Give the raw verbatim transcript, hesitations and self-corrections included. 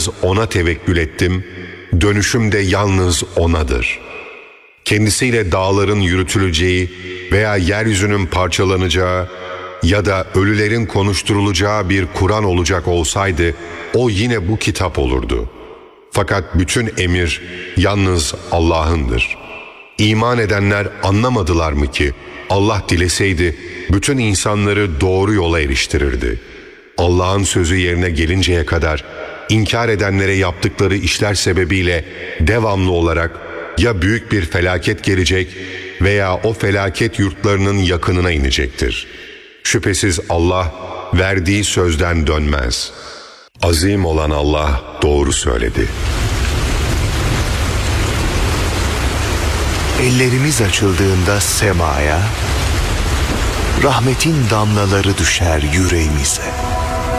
yalnız O'na tevekkül ettim, dönüşüm de yalnız O'nadır. Kendisiyle dağların yürütüleceği veya yeryüzünün parçalanacağı ya da ölülerin konuşturulacağı bir Kur'an olacak olsaydı, o yine bu kitap olurdu. Fakat bütün emir yalnız Allah'ındır. İman edenler anlamadılar mı ki Allah dileseydi bütün insanları doğru yola eriştirirdi. Allah'ın sözü yerine gelinceye kadar inkar edenlere yaptıkları işler sebebiyle devamlı olarak ya büyük bir felaket gelecek veya o felaket yurtlarının yakınına inecektir. Şüphesiz Allah verdiği sözden dönmez. Azim olan Allah doğru söyledi. Ellerimiz açıldığında semaya, rahmetin damlaları düşer yüreğimize.